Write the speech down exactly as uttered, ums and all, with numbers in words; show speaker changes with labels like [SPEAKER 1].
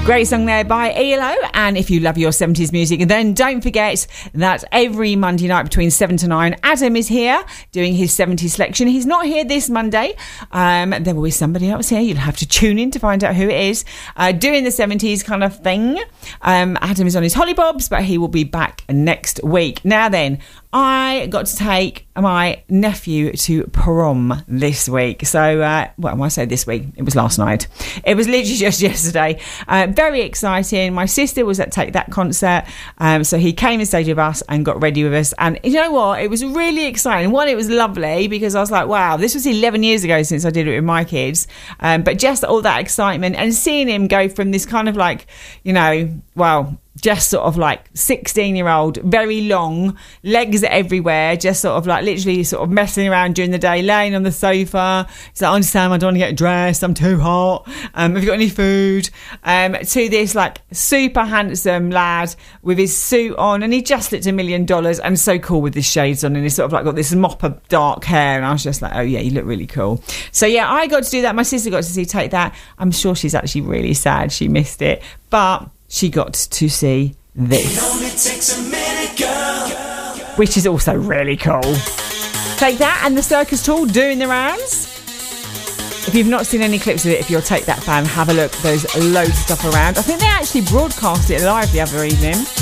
[SPEAKER 1] Great song there by E L O. And if you love your seventies music, then don't forget that every Monday night between seven to nine, Adam is here doing his seventies selection. He's not here this Monday. Um, there will be somebody else here. You'll have to tune in to find out who it is. Uh, doing the seventies kind of thing. Um, Adam is on his hollybobs, but he will be back next week. Now then, I got to take my nephew to prom this week. So, uh, well, when I say this week, it was last night. It was literally just yesterday. Uh, very exciting. My sister was at Take That concert. Um, so he came and stayed with us and got ready with us. And you know what? It was really exciting. One, it was lovely because I was like, wow, this was eleven years ago since I did it with my kids. Um, but just all that excitement and seeing him go from this kind of like, you know, well, just sort of like sixteen year old, very long, legs everywhere, just sort of like literally sort of messing around during the day, laying on the sofa. He's like, I understand, I don't want to get dressed, I'm too hot. Um, have you got any food? Um, to this like super handsome lad with his suit on, and he just looked a million dollars and so cool with his shades on, and he's sort of like got this mop of dark hair, and I was just like, oh yeah, you look really cool. So yeah, I got to do that. My sister got to see Take That. I'm sure she's actually really sad she missed it, but she got to see this, which is also really cool. Take That and the Circus Tour doing the rounds. If you've not seen any clips of it, if you're a Take That fan, have a look. There's loads of stuff around. I think they actually broadcast it live the other evening.